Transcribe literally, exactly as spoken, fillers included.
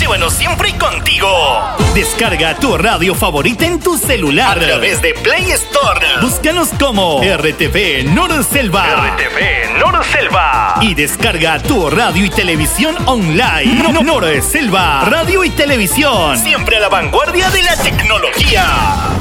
Llévanos siempre contigo. Descarga tu radio favorita en tu celular a través de Play Store. Búscanos como R T V Norselva. R T V Norselva. Y descarga tu radio y televisión online. Norselva, radio y televisión. Siempre a la vanguardia de la tecnología.